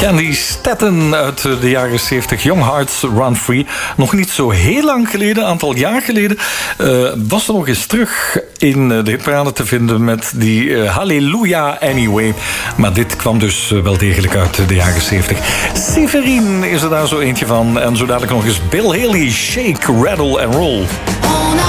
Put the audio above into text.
Candy Staten uit de jaren 70. Young Hearts Run Free. Nog niet zo heel lang geleden, een aantal jaar geleden, was er nog eens terug in de hitparade te vinden met die Hallelujah Anyway. Maar dit kwam dus wel degelijk uit de jaren 70. Severin is er daar zo eentje van. En zo dadelijk nog eens Bill Haley, Shake, Rattle and Roll.